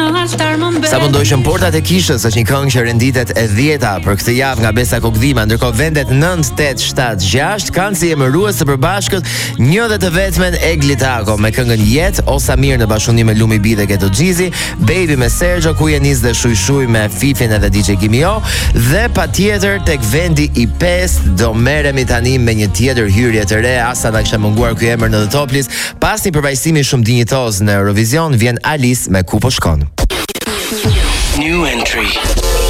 Sa po ndojshëm Portat e Kishës është një këngë që renditet e 10-ta për këtë javë nga Besa Kokdima, ndërkohë vendet 9, 8, 7, 6 kanë si emërues të përbashkët një dhe të vetmen Eglitako me këngën Jet, Osamir në bashkëpunim me Lumi B dhe Ghetto Gjizi, Baby me Sergio, Kujenis dhe Shuj me Fifin edhe DJ Kimio, dhe patjetër tek vendi i 5 do merremi tani me një tjetër hyrje të re, asa na kishte munguar ky emër në The Top List. Pas një përvajsimi shumë dinjitoz në Eurovision, vjen Alice me Ku po shkon. New entry.